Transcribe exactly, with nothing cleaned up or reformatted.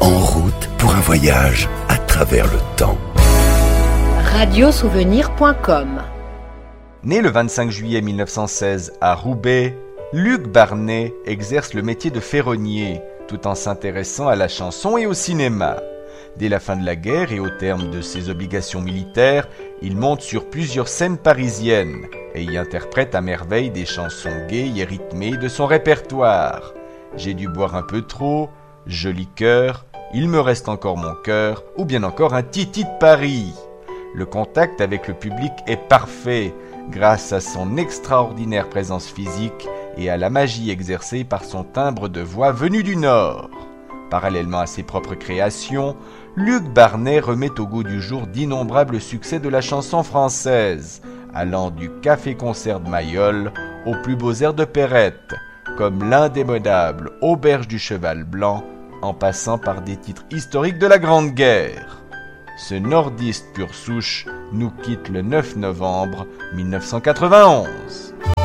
En route pour un voyage à travers le temps. radiosouvenir point com. Né le vingt-cinq juillet mille neuf cent seize à Roubaix, Luc Barnet exerce le métier de ferronnier, tout en s'intéressant à la chanson et au cinéma. Dès la fin de la guerre et au terme de ses obligations militaires, il monte sur plusieurs scènes parisiennes et y interprète à merveille des chansons gaies et rythmées de son répertoire. J'ai dû boire un peu trop, Joli cœur, Il me reste encore mon cœur, ou bien encore un Titi de Paris. Le contact avec le public est parfait grâce à son extraordinaire présence physique et à la magie exercée par son timbre de voix venu du Nord. Parallèlement à ses propres créations, Luc Barnet remet au goût du jour d'innombrables succès de la chanson française, allant du café-concert de Mayol aux plus beaux airs de Perrette, comme l'indémodable Auberge du Cheval Blanc, en passant par des titres historiques de la Grande Guerre. Ce nordiste pure souche nous quitte le neuf novembre mille neuf cent quatre-vingt-onze.